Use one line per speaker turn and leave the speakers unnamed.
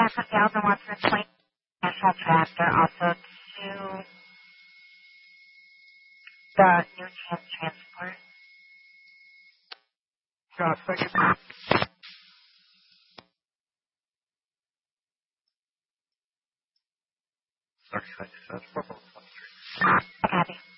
from Galvin Watson 20 National Tractor, also to the new transport.
Josh, thank you. Sorry, that's 423.
Copy.